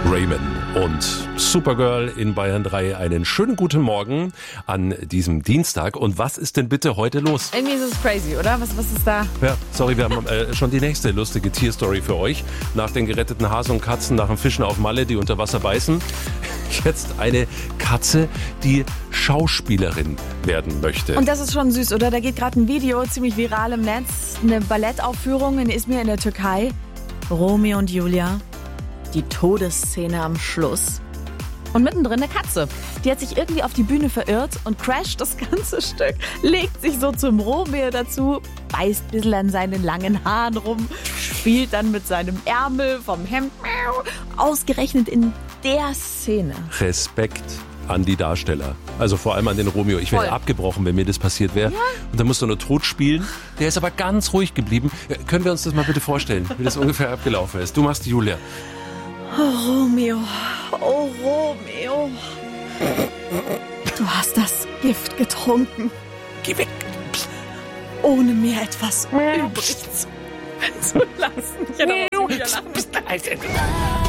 Raymond und Supergirl in Bayern 3. Einen schönen guten Morgen an diesem Dienstag. Und was ist denn bitte heute los? Irgendwie ist es crazy, oder? Was ist da? Ja, sorry, wir haben schon die nächste lustige Tierstory für euch. Nach den geretteten Hasen und Katzen, nach dem Fischen auf Malle, die unter Wasser beißen. Jetzt eine Katze, die Schauspielerin werden möchte. Und das ist schon süß, oder? Da geht gerade ein Video ziemlich viral im Netz. Eine Ballettaufführung in Izmir in der Türkei. Romeo und Julia. Die Todesszene am Schluss. Und mittendrin eine Katze. Die hat sich irgendwie auf die Bühne verirrt und crasht das ganze Stück. Legt sich so zum Romeo dazu, beißt ein bisschen an seinen langen Haaren rum, spielt dann mit seinem Ärmel vom Hemd. Ausgerechnet in der Szene. Respekt an die Darsteller. Also vor allem an den Romeo. Ich wäre abgebrochen, wenn mir das passiert wäre. Ja. Und dann musst du nur tot spielen. Der ist aber ganz ruhig geblieben. Können wir uns das mal bitte vorstellen, wie das ungefähr abgelaufen ist? Du machst die Julia. Oh, Romeo. Oh, Romeo. Du hast das Gift getrunken. Geh weg. Ohne mir etwas übrig zu lassen. Ich hätte auch wieder lachen müssen.